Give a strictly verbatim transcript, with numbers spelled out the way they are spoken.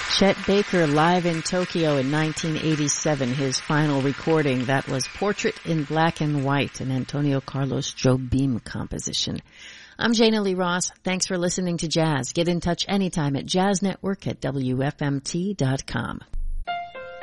Chet Baker live in Tokyo in nineteen eighty-seven, his final recording. That was Portrait in Black and White, an Antonio Carlos Jobim composition. I'm Jana Lee Ross. Thanks for listening to Jazz. Get in touch anytime at jazz network at W F M T dot com.